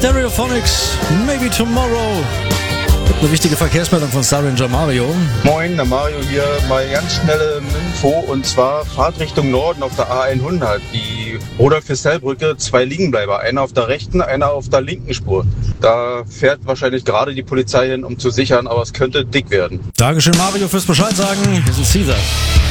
Stereophonics, Maybe Tomorrow. Eine wichtige Verkehrsmeldung von Star Ranger Mario. Moin, der Mario hier. Mal ganz schnelle Info, und zwar Fahrt Richtung Norden auf der A100. Die Rudolf-Hessel-Brücke, 2 Liegenbleiber. Einer auf der rechten, einer auf der linken Spur. Da fährt wahrscheinlich gerade die Polizei hin, um zu sichern, aber es könnte dick werden. Dankeschön Mario fürs Bescheid sagen. Wir sind Caesar.